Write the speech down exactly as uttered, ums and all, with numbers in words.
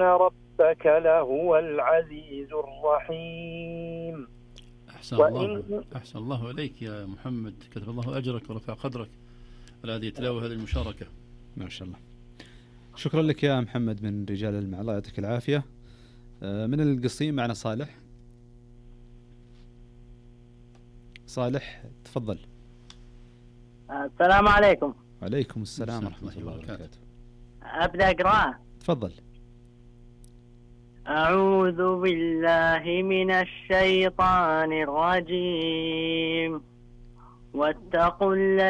ربك لهو العزيز الرحيم. أحسن الله أحسن الله إليك يا محمد، كتب الله أجرك ورفع قدرك على هذه التلاوة، هذه المشاركة، ما شاء الله. شكرا لك يا محمد من رجال المع، الله يعطيك العافية. من القصيم معنا صالح. صالح تفضل. السلام عليكم. وعليكم السلام ورحمة الله وبركاته. أبدأ أقرأ. تفضل. أعوذ بالله من الشيطان الرجيم واتقوا